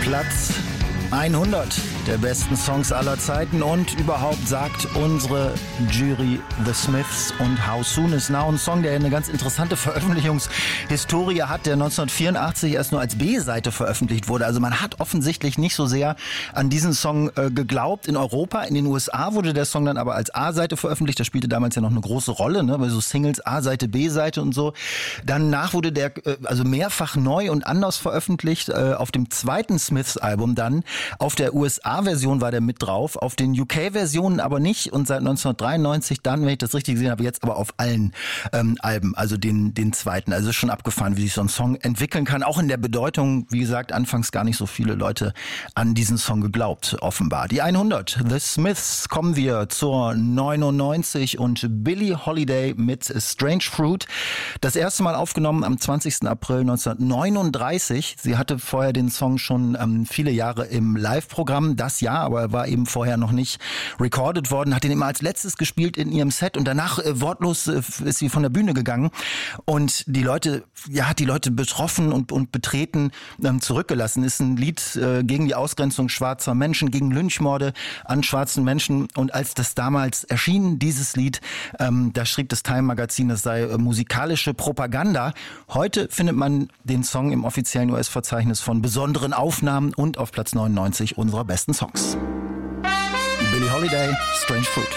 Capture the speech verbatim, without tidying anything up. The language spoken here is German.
Platz hundert der besten Songs aller Zeiten und überhaupt sagt unsere Jury The Smiths und How Soon Is Now, ein Song, der eine ganz interessante Veröffentlichungshistorie hat, der neunzehnhundertvierundachtzig erst nur als B-Seite veröffentlicht wurde. Also man hat offensichtlich nicht so sehr an diesen Song äh, geglaubt in Europa. In den U S A wurde der Song dann aber als A-Seite veröffentlicht. Das spielte damals ja noch eine große Rolle, ne, bei so Singles A-Seite, B-Seite und so. Danach wurde der äh, also mehrfach neu und anders veröffentlicht. Äh, auf dem zweiten Smiths-Album dann. Auf der U S A-Version war der mit drauf, auf den U K-Versionen aber nicht und seit neunzehnhundertdreiundneunzig dann, wenn ich das richtig gesehen habe, jetzt aber auf allen ähm, Alben, also den den zweiten. Also schon abgefahren, wie sich so ein Song entwickeln kann. Auch in der Bedeutung, wie gesagt, anfangs gar nicht so viele Leute an diesen Song geglaubt, offenbar. Die hundert, The Smiths, kommen wir zur neunundneunzig und Billie Holiday mit Strange Fruit. Das erste Mal aufgenommen am zwanzigsten April neunzehnhundertneununddreißig. Sie hatte vorher den Song schon ähm, viele Jahre im Live-Programm, das Jahr, aber er war eben vorher noch nicht recorded worden, hat ihn immer als letztes gespielt in ihrem Set und danach äh, wortlos äh, ist sie von der Bühne gegangen und die Leute, ja, hat die Leute betroffen und, und betreten ähm, zurückgelassen. Ist ein Lied äh, gegen die Ausgrenzung schwarzer Menschen, gegen Lynchmorde an schwarzen Menschen und als das damals erschien, dieses Lied, ähm, da schrieb das Time-Magazin, das sei äh, musikalische Propaganda. Heute findet man den Song im offiziellen U S-Verzeichnis von besonderen Aufnahmen und auf Platz neunundneunzig unserer besten Songs. Billie Holiday, Strange Fruit.